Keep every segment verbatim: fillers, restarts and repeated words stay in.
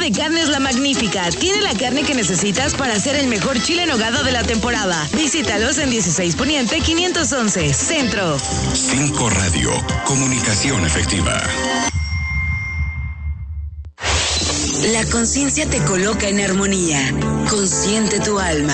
de Carnes La Magnífica. Tiene la carne que necesitas para hacer el mejor chile en nogada de la temporada. Visítalos en dieciséis Poniente quinientos once, Centro. cinco Radio, comunicación efectiva. La conciencia te coloca en armonía. Consciente tu alma.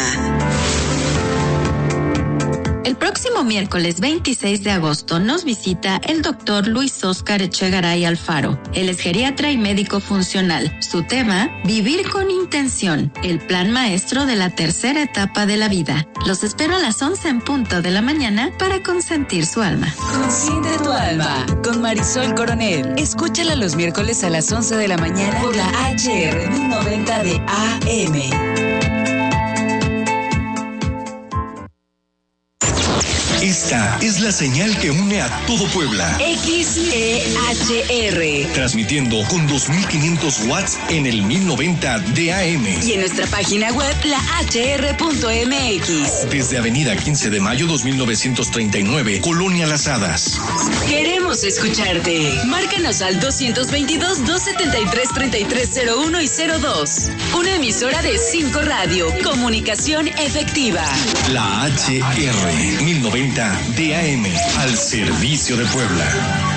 El próximo miércoles veintiséis de agosto nos visita el doctor Luis Óscar Echegaray Alfaro. Él es geriatra y médico funcional. Su tema, vivir con intención, el plan maestro de la tercera etapa de la vida. Los espero a las once en punto de la mañana para consentir su alma. Consiente tu alma con Marisol Coronel. Escúchala los miércoles a las once de la mañana por la H R mil noventa de A M. Esta es la señal que une a todo Puebla. X E H R. Transmitiendo con dos mil quinientos watts en el mil noventa de A M. Y en nuestra página web, la H R punto M X. Desde Avenida quince de Mayo dos mil novecientos treinta y nueve, Colonia Las Hadas. Queremos escucharte. Márcanos al dos veintidós, dos setenta y tres, treinta y tres cero uno y cero dos. Una emisora de cinco Radio. Comunicación efectiva. La H R mil noventa de A M, al servicio de Puebla.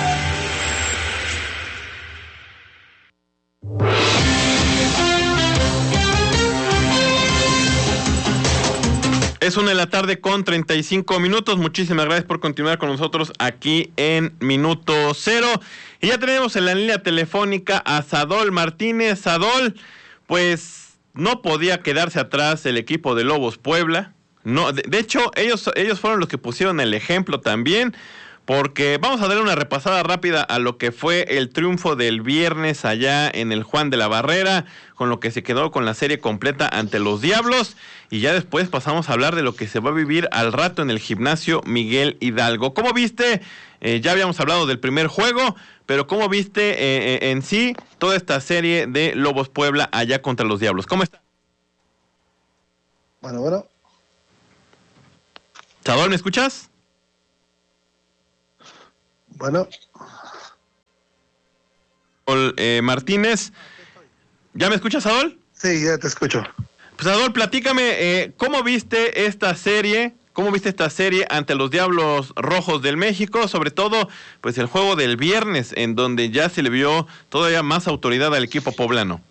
Es una de la tarde con treinta y cinco minutos. Muchísimas gracias por continuar con nosotros aquí en Minuto Cero. Y ya tenemos en la línea telefónica a Sadol Martínez. Sadol, pues no podía quedarse atrás el equipo de Lobos Puebla. No, de, de hecho, ellos, ellos fueron los que pusieron el ejemplo también, porque vamos a dar una repasada rápida a lo que fue el triunfo del viernes allá en el Juan de la Barrera, con lo que se quedó con la serie completa ante los Diablos, y ya después pasamos a hablar de lo que se va a vivir al rato en el gimnasio Miguel Hidalgo. ¿Cómo viste? Eh, ya habíamos hablado del primer juego, pero ¿cómo viste eh, eh, en sí toda esta serie de Lobos Puebla allá contra los Diablos? ¿Cómo está? Bueno, bueno. Sadol, ¿me escuchas? Bueno. Eh, Martínez, ¿ya me escuchas, Sadol? Sí, ya te escucho. Pues, Sadol, platícame, eh, ¿cómo viste esta serie? ¿Cómo viste esta serie ante los Diablos Rojos del México? Sobre todo, pues el juego del viernes, en donde ya se le vio todavía más autoridad al equipo poblano.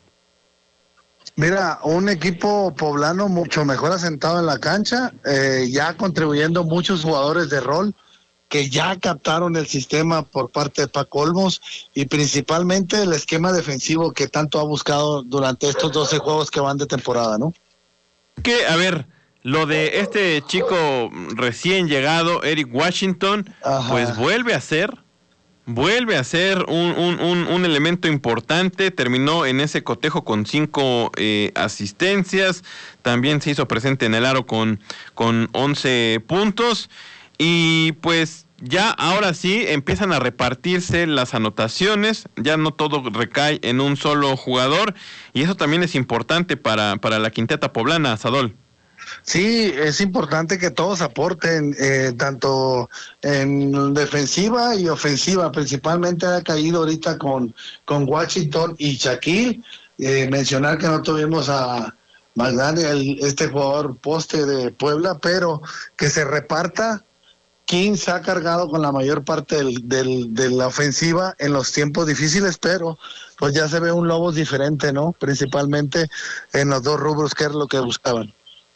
Mira, un equipo poblano mucho mejor asentado en la cancha, eh, ya contribuyendo muchos jugadores de rol que ya captaron el sistema por parte de Paco Olmos y principalmente el esquema defensivo que tanto ha buscado durante estos doce juegos que van de temporada, ¿no? Que, a ver, lo de este chico recién llegado, Eric Washington, Ajá. pues vuelve a ser... Vuelve a ser un, un, un, un elemento importante, terminó en ese cotejo con cinco eh, asistencias, también se hizo presente en el aro con, con once puntos, y pues ya ahora sí empiezan a repartirse las anotaciones, ya no todo recae en un solo jugador, y eso también es importante para, para la quinteta poblana, Sadol. Sí, es importante que todos aporten, eh, tanto en defensiva y ofensiva. Principalmente ha caído ahorita con, con Washington y Shaquille. Eh, mencionar que no tuvimos a Magdani, el, este jugador poste de Puebla, pero que se reparta. King se ha cargado con la mayor parte del, del, de la ofensiva en los tiempos difíciles, pero pues ya se ve un Lobos diferente, ¿no? Principalmente en los dos rubros, que es lo que buscaban.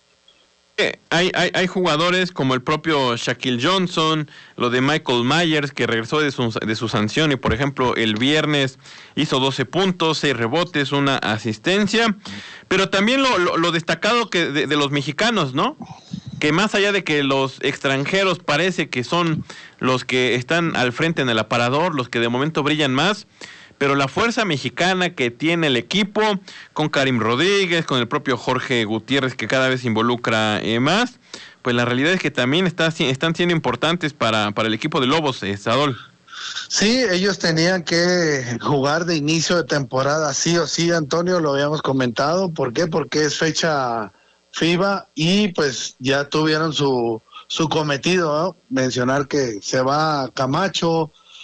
Hay, hay, hay jugadores como el propio Shaquille Johnson, lo de Michael Myers, que regresó de su, de su sanción y, por ejemplo, el viernes hizo doce puntos, seis rebotes, una asistencia. Pero también lo, lo, lo destacado que de, de los mexicanos, ¿no? Que más allá de que los extranjeros parece que son los que están al frente en el aparador, los que de momento brillan más, pero la fuerza mexicana que tiene el equipo, con Karim Rodríguez, con el propio Jorge Gutiérrez, que cada vez se involucra eh, más, pues la realidad es que también está, están siendo importantes para, para el equipo de Lobos, eh, Sadol. Sí, ellos tenían que jugar de inicio de temporada, sí o sí, Antonio, lo habíamos comentado. ¿Por qué? Porque es fecha FIBA y pues ya tuvieron su, su cometido, ¿no? Mencionar que se va Camacho,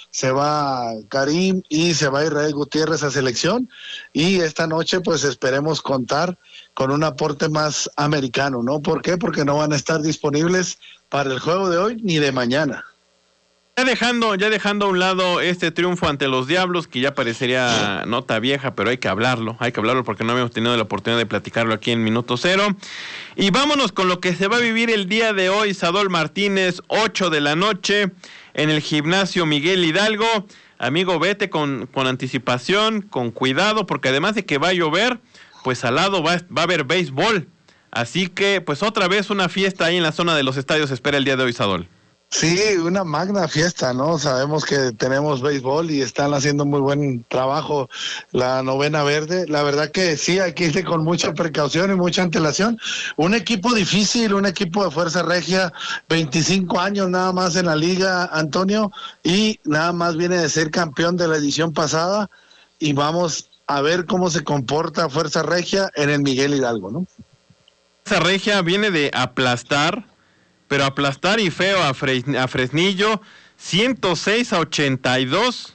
se va Karim y se va Israel Gutiérrez a selección, y esta noche pues esperemos contar con un aporte más americano, ¿no? ¿Por qué? Porque no van a estar disponibles para el juego de hoy ni de mañana. Ya dejando, ya dejando a un lado este triunfo ante los Diablos, que ya parecería nota vieja, pero hay que hablarlo, hay que hablarlo porque no habíamos tenido la oportunidad de platicarlo aquí en Minuto Cero. Y vámonos con lo que se va a vivir el día de hoy, Sadol Martínez, ocho de la noche, en el gimnasio Miguel Hidalgo. Amigo, vete con, con anticipación, con cuidado, porque además de que va a llover, pues al lado va, va a haber béisbol. Así que, pues otra vez una fiesta ahí en la zona de los estadios espera el día de hoy, Sadol. Sí, una magna fiesta, ¿no? Sabemos que tenemos béisbol y están haciendo muy buen trabajo la novena verde. La verdad que sí, hay que irse con mucha precaución y mucha antelación. Un equipo difícil, un equipo de Fuerza Regia, veinticinco años nada más en la liga, Antonio, y nada más viene de ser campeón de la edición pasada, y vamos a ver cómo se comporta Fuerza Regia en el Miguel Hidalgo, ¿no? Fuerza Regia viene de aplastar, pero aplastar y feo a, Fres- a Fresnillo, ciento seis a ochenta y dos,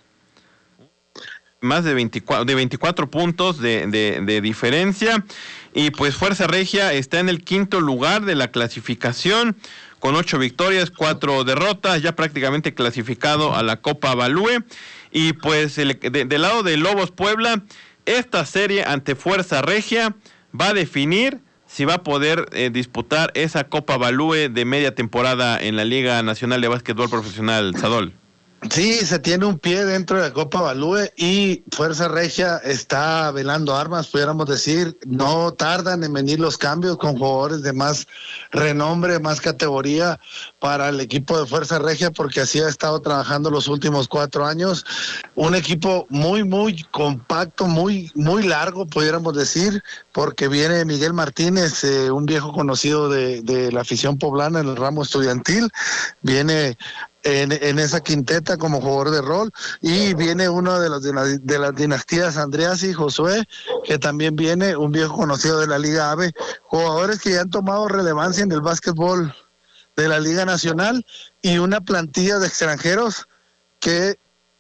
más de veinticuatro, de veinticuatro puntos de, de, de diferencia, y pues Fuerza Regia está en el quinto lugar de la clasificación, con ocho victorias, cuatro derrotas, ya prácticamente clasificado a la Copa Balúe, y pues el, de, del lado de Lobos Puebla, esta serie ante Fuerza Regia va a definir si va a poder eh, disputar esa Copa Balúe de media temporada en la Liga Nacional de Básquetbol Profesional, Sadol. Sí, se tiene un pie dentro de la Copa Balúe y Fuerza Regia está velando armas, pudiéramos decir. No tardan en venir los cambios con jugadores de más renombre, más categoría para el equipo de Fuerza Regia, porque así ha estado trabajando los últimos cuatro años. Un equipo muy, muy compacto, muy, muy largo, pudiéramos decir, porque viene Miguel Martínez, eh, un viejo conocido de, de la afición poblana en el ramo estudiantil, viene En, en esa quinteta como jugador de rol, y viene uno de, los, de, la, de las dinastías Andreas y Josué, que también viene un viejo conocido de la Liga A B, jugadores que ya han tomado relevancia en el básquetbol de la Liga Nacional, y una plantilla de extranjeros que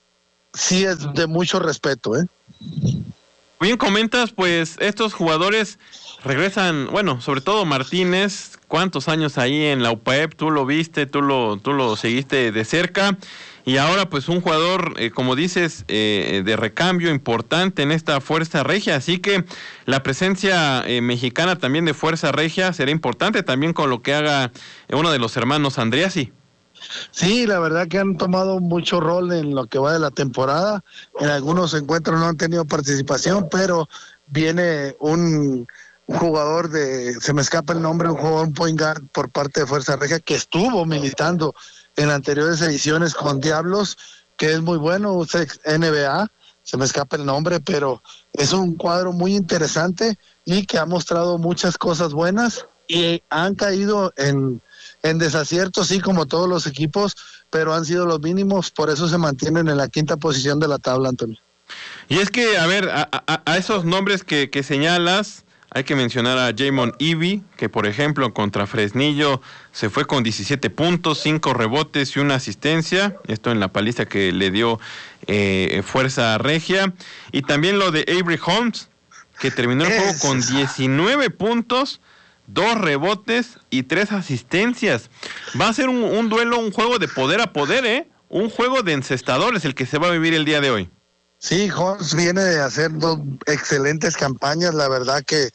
sí es de mucho respeto, ¿eh? Bien comentas, pues estos jugadores regresan, bueno, sobre todo Martínez, cuántos años ahí en la U P A E P, tú lo viste, tú lo, tú lo seguiste de cerca, y ahora pues un jugador, eh, como dices, eh, de recambio importante en esta Fuerza Regia, así que la presencia eh, mexicana también de Fuerza Regia será importante también con lo que haga uno de los hermanos Andreassi. Sí, la verdad que han tomado mucho rol en lo que va de la temporada. En algunos encuentros no han tenido participación, pero viene un jugador de, se me escapa el nombre, un jugador, un point guard por parte de Fuerza Regia, que estuvo militando en anteriores ediciones con Diablos, que es muy bueno, un ex N B A, se me escapa el nombre, pero es un cuadro muy interesante y que ha mostrado muchas cosas buenas, y han caído en En desacierto, sí, como todos los equipos, pero han sido los mínimos, por eso se mantienen en la quinta posición de la tabla, Antonio. Y es que, a ver, a, a, a esos nombres que, que señalas, hay que mencionar a Jamon Ivy, que por ejemplo contra Fresnillo se fue con diecisiete puntos, cinco rebotes y una asistencia, esto en la paliza que le dio eh, Fuerza Regia, y también lo de Avery Holmes, que terminó el es... juego con diecinueve puntos, dos rebotes y tres asistencias. Va a ser un, un duelo, un juego de poder a poder, ¿eh? Un juego de encestadores el que se va a vivir el día de hoy. Sí, Holmes viene de hacer dos excelentes campañas, la verdad que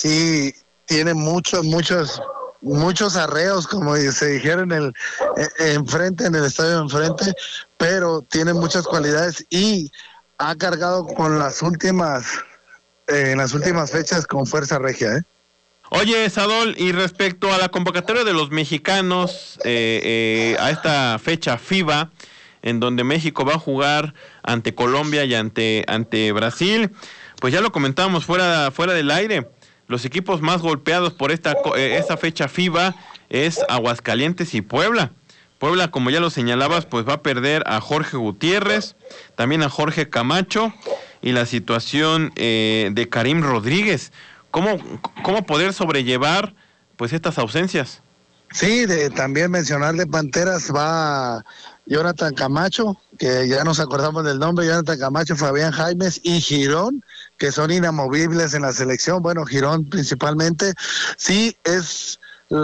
sí tiene muchos, muchos, muchos arreos, como se dijeron en el enfrente, en el estadio enfrente, pero tiene muchas cualidades y ha cargado con las últimas, eh, en las últimas fechas con Fuerza Regia, ¿eh? Oye, Sadol, y respecto a la convocatoria de los mexicanos eh, eh, a esta fecha FIBA, en donde México va a jugar ante Colombia y ante, ante Brasil, pues ya lo comentábamos fuera, fuera del aire, los equipos más golpeados por esta, eh, esta fecha FIBA es Aguascalientes y Puebla. Puebla, como ya lo señalabas, pues va a perder a Jorge Gutiérrez, también a Jorge Camacho, y la situación eh, de Karim Rodríguez. ¿Cómo, cómo poder sobrellevar pues estas ausencias? Sí, de, también mencionar de Panteras va Jonathan Camacho, que ya nos acordamos del nombre, Jonathan Camacho, Fabián Jaimes y Girón, que son inamovibles en la selección. Bueno, Girón principalmente. Sí, es,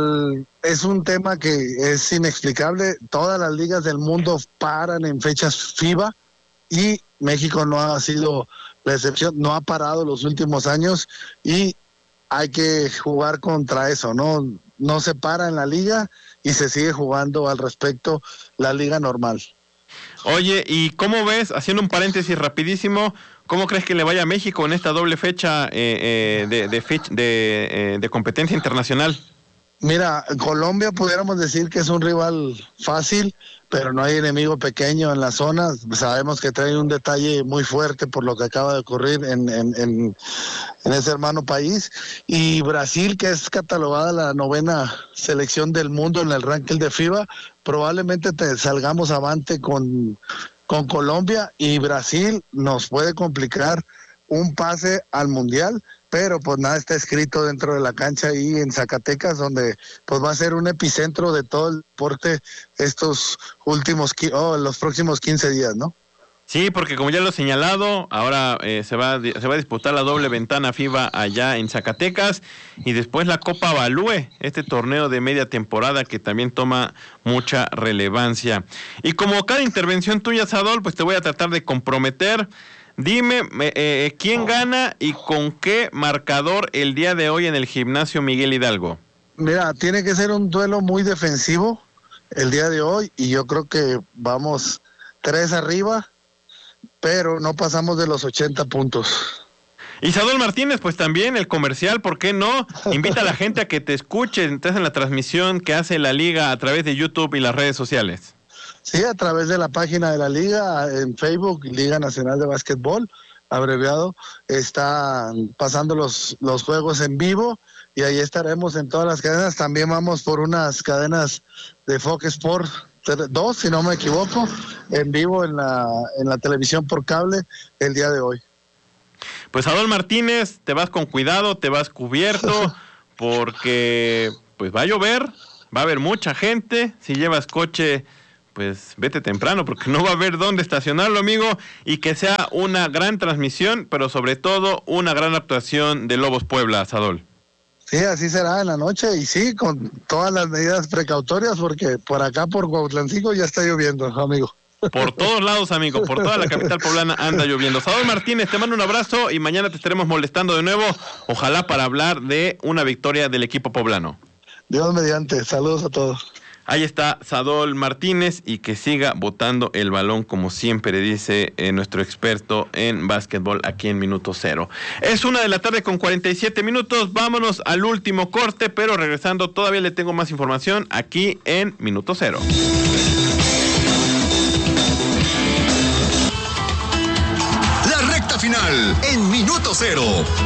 es un tema que es inexplicable. Todas las ligas del mundo paran en fechas FIBA y México no ha sido la excepción, no ha parado los últimos años y hay que jugar contra eso, ¿no? No se para en la liga y se sigue jugando al respecto la liga normal. Oye, ¿y cómo ves, haciendo un paréntesis rapidísimo, cómo crees que le vaya a México en esta doble fecha eh, eh, de, de, fech- de, eh, de competencia internacional? Mira, Colombia pudiéramos decir que es un rival fácil, pero no hay enemigo pequeño en la zona. Sabemos que trae un detalle muy fuerte por lo que acaba de ocurrir en, en, en, en ese hermano país. Y Brasil, que es catalogada la novena selección del mundo en el ranking de FIBA, probablemente te salgamos avante con, con Colombia, y Brasil nos puede complicar un pase al Mundial, pero pues nada está escrito dentro de la cancha ahí en Zacatecas, donde pues va a ser un epicentro de todo el deporte estos últimos, oh, los próximos quince días, ¿no? Sí, porque como ya lo he señalado, ahora eh, se va se va a disputar la doble ventana FIBA allá en Zacatecas, y después la Copa Balúe, este torneo de media temporada que también toma mucha relevancia. Y como cada intervención tuya, Sadol, pues te voy a tratar de comprometer. Dime, eh, ¿quién gana y con qué marcador el día de hoy en el Gimnasio Miguel Hidalgo? Mira, tiene que ser un duelo muy defensivo el día de hoy, y yo creo que vamos tres arriba, pero no pasamos de los ochenta puntos. Y Sadol Martínez, pues también el comercial, ¿por qué no? Invita a la gente a que te escuche entonces en la transmisión que hace la liga a través de YouTube y las redes sociales. Sí, a través de la página de la liga, en Facebook, Liga Nacional de Básquetbol, abreviado, está pasando los, los juegos en vivo, y ahí estaremos en todas las cadenas. También vamos por unas cadenas de Fox Sports dos, si no me equivoco, en vivo en la, en la televisión por cable el día de hoy. Pues Sadol Martínez, te vas con cuidado, te vas cubierto, porque pues va a llover, va a haber mucha gente. Si llevas coche, pues vete temprano, porque no va a haber dónde estacionarlo, amigo, y que sea una gran transmisión, pero sobre todo una gran actuación de Lobos Puebla, Sadol. Sí, así será en la noche, y sí, con todas las medidas precautorias, porque por acá, por Cuautlancico, ya está lloviendo, amigo. Por todos lados, amigo, por toda la capital poblana anda lloviendo. Sadol Martínez, te mando un abrazo, y mañana te estaremos molestando de nuevo, ojalá para hablar de una victoria del equipo poblano. Dios mediante, saludos a todos. Ahí está Sadol Martínez, y que siga botando el balón, como siempre dice eh, nuestro experto en básquetbol aquí en Minuto Cero. Es una de la tarde con cuarenta y siete minutos, vámonos al último corte, pero regresando todavía le tengo más información aquí en Minuto Cero. La recta final en Minuto Cero.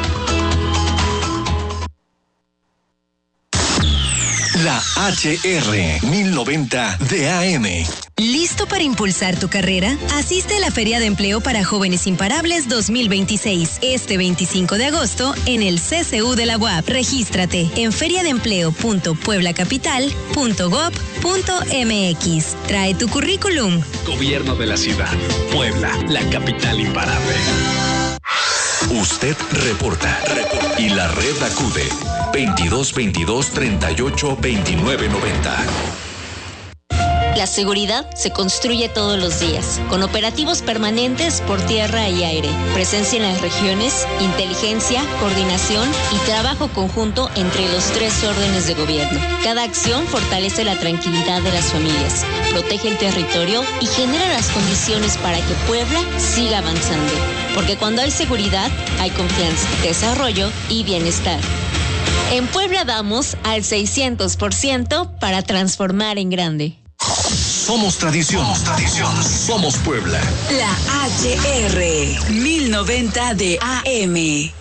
La H R mil noventa de A M. ¿Listo para impulsar tu carrera? Asiste a la Feria de Empleo para Jóvenes Imparables dos mil veintiséis, este veinticinco de agosto, en el C C U de la U A P. Regístrate en feriadeempleo punto puebla capital punto gob punto m x. Trae tu currículum. Gobierno de la ciudad. Puebla, la capital imparable. Usted reporta, reporta y la red acude. veintidós veintidós treinta y ocho veintinueve noventa. La seguridad se construye todos los días, con operativos permanentes por tierra y aire, presencia en las regiones, inteligencia, coordinación y trabajo conjunto entre los tres órdenes de gobierno. Cada acción fortalece la tranquilidad de las familias, protege el territorio y genera las condiciones para que Puebla siga avanzando. Porque cuando hay seguridad, hay confianza, desarrollo y bienestar. En Puebla vamos al seiscientos por ciento para transformar en grande. Somos tradición. Somos tradición. Somos Puebla. La H R mil noventa de A M.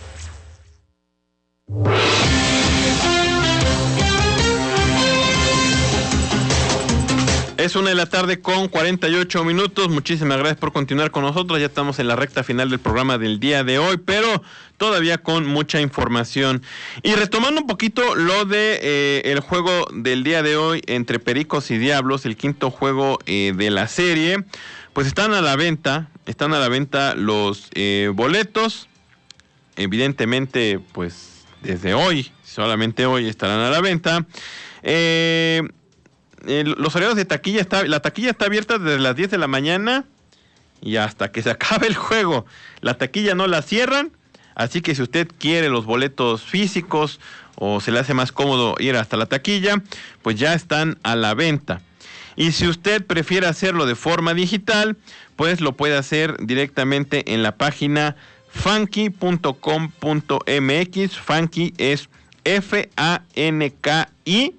Es una de la tarde con cuarenta y ocho minutos. Muchísimas gracias por continuar con nosotros. Ya estamos en la recta final del programa del día de hoy, pero todavía con mucha información. Y retomando un poquito lo de eh, el juego del día de hoy entre Pericos y Diablos, el quinto juego eh, de la serie, pues están a la venta, están a la venta los eh, boletos. Evidentemente, pues desde hoy, solamente hoy estarán a la venta. Eh... Eh, los horarios de taquilla, está, la taquilla está abierta desde las diez de la mañana y hasta que se acabe el juego. La taquilla no la cierran, así que si usted quiere los boletos físicos o se le hace más cómodo ir hasta la taquilla, pues ya están a la venta. Y si usted prefiere hacerlo de forma digital, pues lo puede hacer directamente en la página fanki punto com punto m x. Fanki es F A N K I.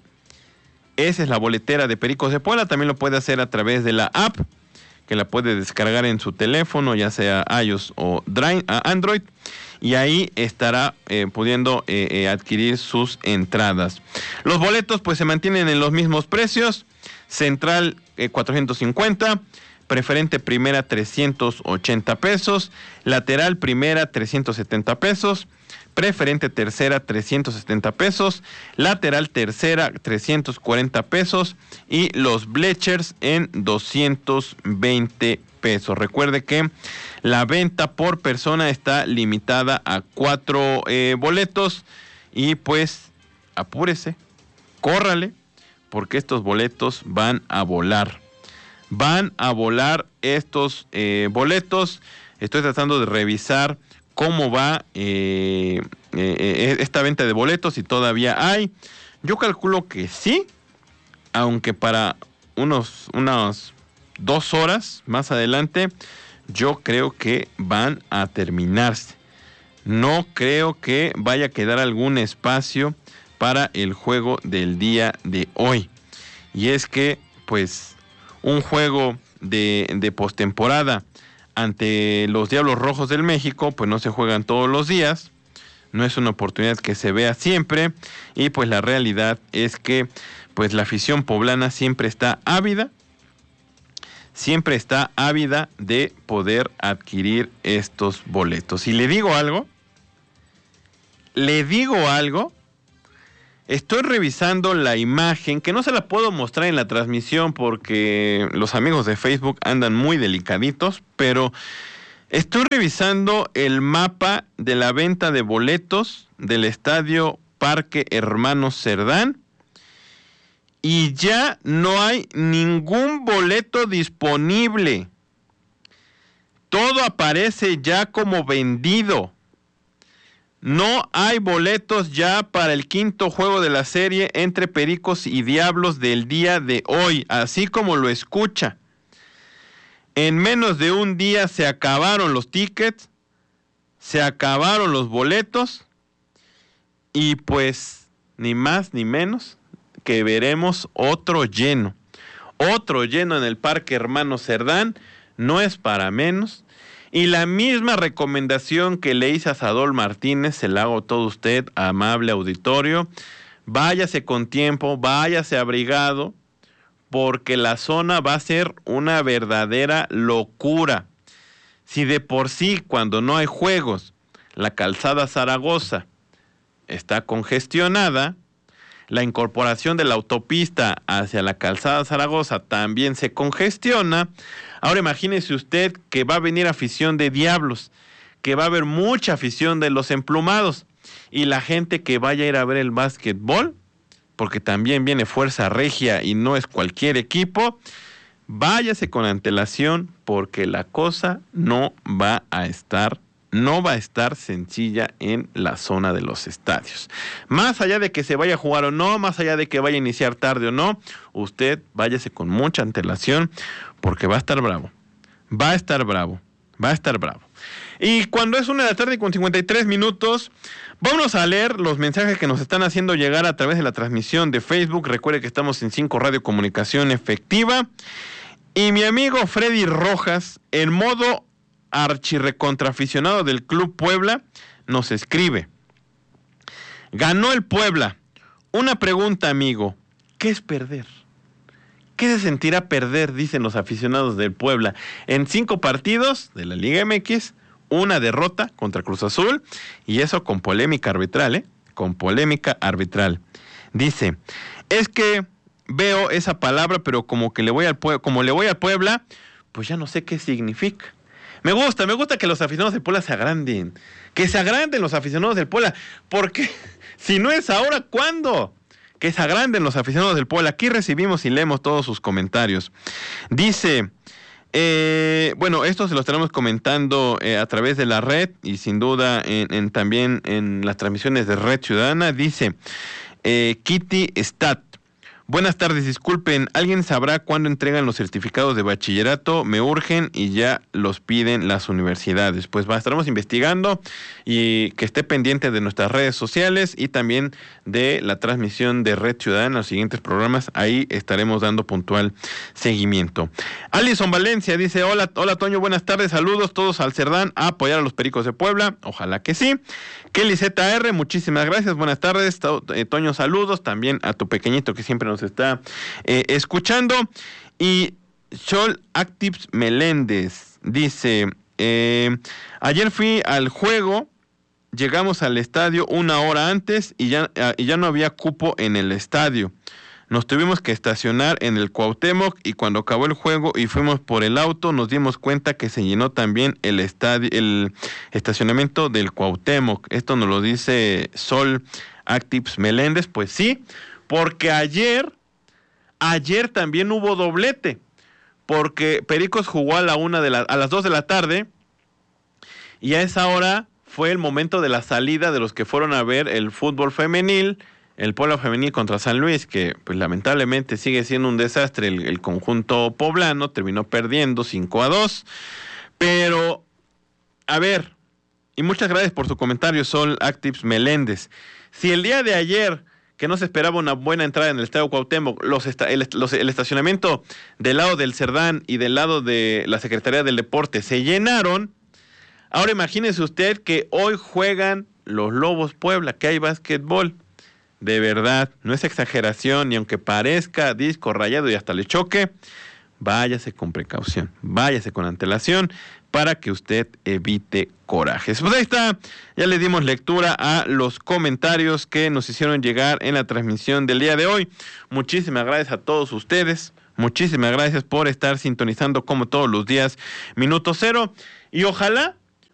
Esa es la boletera de Pericos de Puebla. También lo puede hacer a través de la app, que la puede descargar en su teléfono, ya sea iOS o Android, y ahí estará eh, pudiendo eh, eh, adquirir sus entradas. Los boletos pues se mantienen en los mismos precios. Central eh, cuatrocientos cincuenta, preferente primera trescientos ochenta pesos, lateral primera trescientos setenta pesos, preferente tercera trescientos setenta pesos, lateral tercera trescientos cuarenta pesos y los bleachers en doscientos veinte pesos. Recuerde que la venta por persona está limitada a cuatro eh, boletos y pues apúrese, córrale, porque estos boletos van a volar. Van a volar estos eh, boletos. Estoy tratando de revisar cómo va eh, eh, esta venta de boletos, si todavía hay. Yo calculo que sí, aunque para unos unas dos horas más adelante, yo creo que van a terminarse. No creo que vaya a quedar algún espacio para el juego del día de hoy. Y es que, pues, un juego de, de postemporada ante los Diablos Rojos del México, pues no se juegan todos los días, no es una oportunidad que se vea siempre, y pues la realidad es que pues la afición poblana siempre está ávida, siempre está ávida de poder adquirir estos boletos. Y le digo algo, le digo algo, estoy revisando la imagen, que no se la puedo mostrar en la transmisión porque los amigos de Facebook andan muy delicaditos, pero estoy revisando el mapa de la venta de boletos del Estadio Parque Hermanos Cerdán y ya no hay ningún boleto disponible. Todo aparece ya como vendido. No hay boletos ya para el quinto juego de la serie entre Pericos y Diablos del día de hoy, así como lo escucha. En menos de un día se acabaron los tickets, se acabaron los boletos y pues ni más ni menos que veremos otro lleno. Otro lleno en el Parque Hermanos Cerdán, no es para menos. Y la misma recomendación que le hice a Sadol Martínez, se la hago a todo usted, amable auditorio. Váyase con tiempo, váyase abrigado, porque la zona va a ser una verdadera locura. Si de por sí, cuando no hay juegos, la calzada Zaragoza está congestionada, la incorporación de la autopista hacia la calzada Zaragoza también se congestiona. Ahora imagínese usted que va a venir afición de Diablos, que va a haber mucha afición de los emplumados y la gente que vaya a ir a ver el básquetbol, porque también viene Fuerza Regia y no es cualquier equipo, váyase con antelación porque la cosa no va a estar no va a estar sencilla en la zona de los estadios. Más allá de que se vaya a jugar o no, más allá de que vaya a iniciar tarde o no, usted váyase con mucha antelación porque va a estar bravo. Va a estar bravo. Va a estar bravo. Y cuando es una de la tarde con cincuenta y tres minutos, vamos a leer los mensajes que nos están haciendo llegar a través de la transmisión de Facebook. Recuerde que estamos en cinco Radio Comunicación Efectiva. Y mi amigo Freddy Rojas, en modo archirrecontraficionado del Club Puebla, nos escribe: ganó el Puebla. Una pregunta, amigo, ¿qué es perder? ¿Qué se sentirá perder? Dicen los aficionados del Puebla. En cinco partidos de la Liga M X, una derrota contra Cruz Azul, y eso con polémica arbitral, ¿eh? Con polémica arbitral. Dice, es que veo esa palabra, pero como que le voy al Puebla, como le voy al Puebla, pues ya no sé qué significa. Me gusta, me gusta que los aficionados del Puebla se agranden. Que se agranden los aficionados del Puebla. Porque si no es ahora, ¿cuándo? Que se agranden los aficionados del Puebla. Aquí recibimos y leemos todos sus comentarios. Dice, eh, bueno, esto se lo estaremos comentando eh, a través de la red y sin duda en, en, también en las transmisiones de Red Ciudadana. Dice, eh, Kitty Stat. Buenas tardes, disculpen, ¿alguien sabrá cuándo entregan los certificados de bachillerato? Me urgen y ya los piden las universidades. Pues va, estaremos investigando y que esté pendiente de nuestras redes sociales y también de la transmisión de Red Ciudadana en los siguientes programas. Ahí estaremos dando puntual seguimiento. Alison Valencia dice, hola, hola Toño, buenas tardes, saludos todos al Cerdán a apoyar a los Pericos de Puebla. Ojalá que sí. Kelly Z R, muchísimas gracias, buenas tardes. Toño, saludos también a tu pequeñito que siempre nos está eh, escuchando. Y Sol Actives Meléndez dice, eh, ayer fui al juego, llegamos al estadio una hora antes y ya, y ya no había cupo en el estadio. Nos tuvimos que estacionar en el Cuauhtémoc y cuando acabó el juego y fuimos por el auto nos dimos cuenta que se llenó también el estadio, el estacionamiento del Cuauhtémoc. Esto nos lo dice Sol Actives Meléndez. Pues sí, porque ayer, ayer también hubo doblete, porque Pericos jugó a la una de la, a las dos de la tarde y a esa hora fue el momento de la salida de los que fueron a ver el fútbol femenil. El Puebla femenil contra San Luis, que pues lamentablemente sigue siendo un desastre, el, el conjunto poblano terminó perdiendo cinco a dos, pero, a ver, y muchas gracias por su comentario, Sol Actives Meléndez. Si el día de ayer, que no se esperaba una buena entrada en el Estadio Cuauhtémoc, los esta, el, los, el estacionamiento del lado del Cerdán y del lado de la Secretaría del Deporte se llenaron, ahora imagínese usted que hoy juegan los Lobos Puebla, que hay básquetbol. De verdad, no es exageración, y aunque parezca disco rayado y hasta le choque, váyase con precaución, váyase con antelación para que usted evite corajes. Pues ahí está, ya le dimos lectura a los comentarios que nos hicieron llegar en la transmisión del día de hoy. Muchísimas gracias a todos ustedes, muchísimas gracias por estar sintonizando como todos los días Minuto Cero, y ojalá,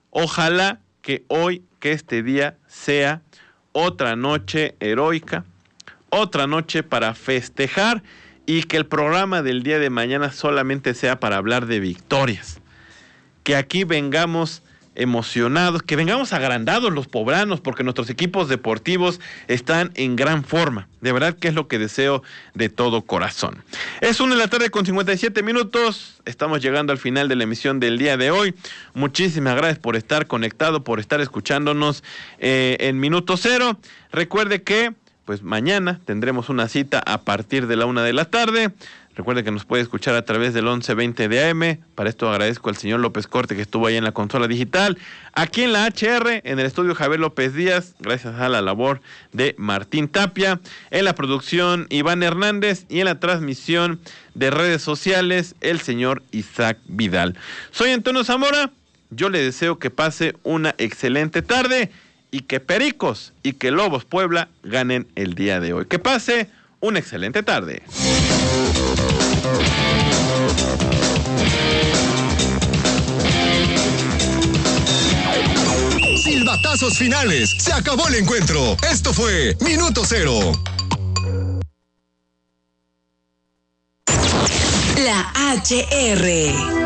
ojalá que hoy, que este día sea otra noche heroica, otra noche para festejar y que el programa del día de mañana solamente sea para hablar de victorias. Que aquí vengamos emocionados, que vengamos agrandados los poblanos porque nuestros equipos deportivos están en gran forma. De verdad que es lo que deseo de todo corazón. Es una de la tarde con cincuenta y siete minutos. Estamos llegando al final de la emisión del día de hoy. Muchísimas gracias por estar conectado, por estar escuchándonos eh, en Minuto Cero. Recuerde que pues mañana tendremos una cita a partir de la una de la tarde. Recuerde que nos puede escuchar a través del once veinte de A M. Para esto agradezco al señor López Corte que estuvo ahí en la consola digital. Aquí en la H R, en el estudio Javier López Díaz, gracias a la labor de Martín Tapia. En la producción Iván Hernández y en la transmisión de redes sociales el señor Isaac Vidal. Soy Antonio Zamora. Yo le deseo que pase una excelente tarde y que Pericos y que Lobos Puebla ganen el día de hoy. Que pase una excelente tarde. Silbatazos finales. Se acabó el encuentro. Esto fue Minuto Cero. La H R